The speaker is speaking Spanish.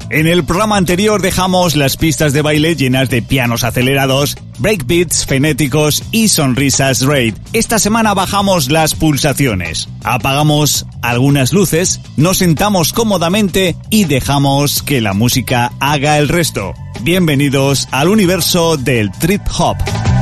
En el programa anterior dejamos las pistas de baile llenas de pianos acelerados, breakbeats frenéticos y sonrisas rave. Esta semana bajamos las pulsaciones, apagamos algunas luces, nos sentamos cómodamente y dejamos que la música haga el resto. Bienvenidos al universo del trip hop.